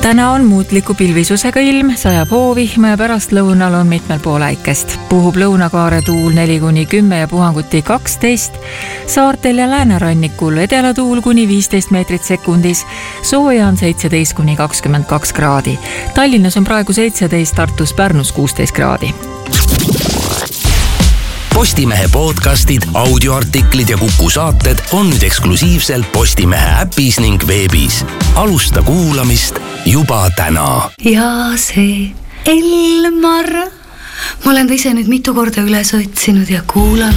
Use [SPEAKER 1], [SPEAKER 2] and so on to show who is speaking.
[SPEAKER 1] Täna on muutliku pilvisusega ilm, sajab hoovihma ja pärast lõunal on mitmel pool äikest. Puhub lõunakaare tuul 4-10 ja puhanguti 12. Saartel ja läänerannikul edelatuul kuni 15 meetrit sekundis. Sooja on 17-22 kraadi. Tallinnas on praegu 17, Tartus, Pärnus 16 kraadi.
[SPEAKER 2] Postimehe podcastid, audioartiklid ja Kuku saated on nüüd eksklusiivselt Postimehe äpis ning veebis. Alusta kuulamist juba täna.
[SPEAKER 3] Ja see Elmar, ma olen ta ise nüüd mitu korda üles otsinud ja kuulanud.